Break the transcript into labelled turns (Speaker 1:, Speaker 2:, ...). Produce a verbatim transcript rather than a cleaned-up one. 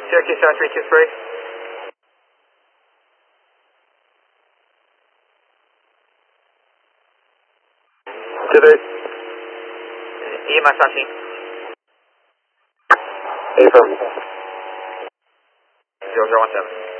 Speaker 1: Cherokee seven three two three.
Speaker 2: Today.
Speaker 1: E M S seventeen.
Speaker 2: Affirm.
Speaker 1: zero zero one seven.